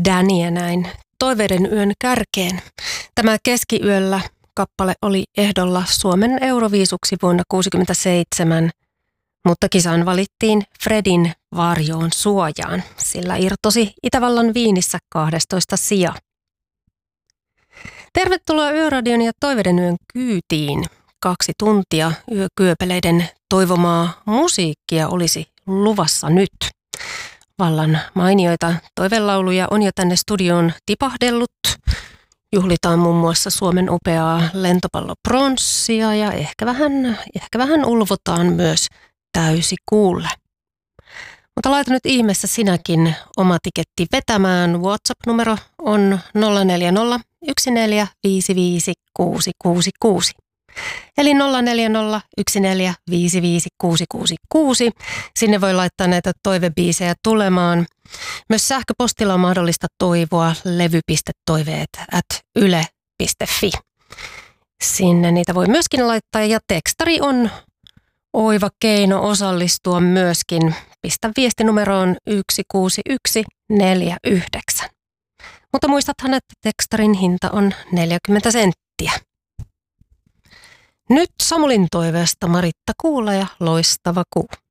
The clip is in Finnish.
Dania näin Toiveiden yön kärkeen. Tämä Keskiyöllä kappale oli ehdolla Suomen Euroviisuksi vuonna 1967, mutta kisaan valittiin Fredin Varjoon suojaan, sillä irtosi Itävallan Viinissä 12 sija. Tervetuloa Yöradion ja Toiveiden yön kyytiin. 2 tuntia yökyöpeleiden toivomaa musiikkia olisi luvassa nyt. Vallan mainioita toivelauluja on jo tänne studioon tipahdellut. Juhlitaan muun muassa Suomen upeaa lentopallopronssia ja ehkä vähän ulvotaan myös täysikuulle. Mutta laita nyt ihmeessä sinäkin oma tiketti vetämään. WhatsApp-numero on 040 1455 666. Eli 040 1455 666. Sinne voi laittaa näitä toivebiisejä tulemaan. Myös sähköpostilla on mahdollista toivoa levy.toiveet@yle.fi. Sinne niitä voi myöskin laittaa ja tekstari on oiva keino osallistua myöskin. Pistä viestinumeroon 16149. Mutta muistathan, että tekstarin hinta on 40 senttiä. Nyt Samulin toiveesta Maritta Kuula ja Loistava kuu.